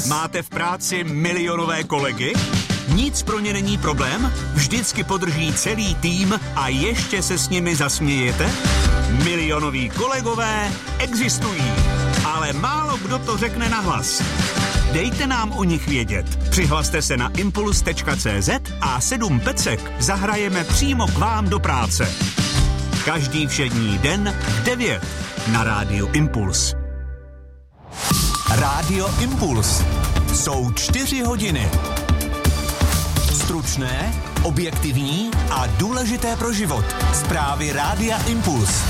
Máte v práci milionové kolegy? Nic pro ně není problém? Vždycky podrží celý tým a ještě se s nimi zasmějete? Milionoví kolegové existují, ale málo kdo to řekne nahlas. Dejte nám o nich vědět. Přihlaste se na impuls.cz a 7 pecek zahrajeme přímo k vám do práce. Každý všední den v 9 na Rádiu Impuls. Rádio Impuls. Jsou 4 hodiny. Stručné, objektivní a důležité pro život. Zprávy Rádia Impuls.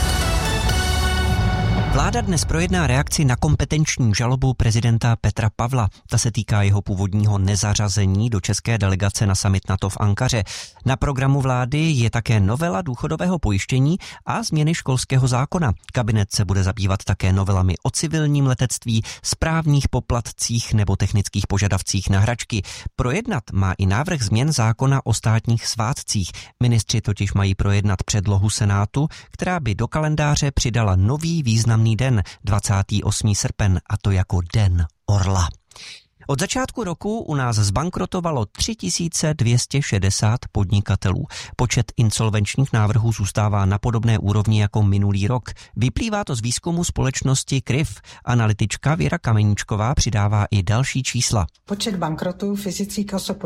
Vláda dnes projedná reakci na kompetenční žalobu prezidenta Petra Pavla. Ta se týká jeho původního nezařazení do české delegace na summit NATO v Ankaře. Na programu vlády je také novela důchodového pojištění a změny školského zákona. Kabinet se bude zabývat také novelami o civilním letectví, správních poplatcích nebo technických požadavcích na hračky. Projednat má i návrh změn zákona o státních svátcích. Ministři totiž mají projednat předlohu Senátu, která by do kalendáře přidala nový významný den, 28. srpen, a to jako Den orla. Od začátku roku u nás zbankrotovalo 3260 podnikatelů. Počet insolvenčních návrhů zůstává na podobné úrovni jako minulý rok. Vyplývá to z výzkumu společnosti KRIV. Analytička Věra Kameníčková přidává i další čísla. Počet bankrotů fyzických osob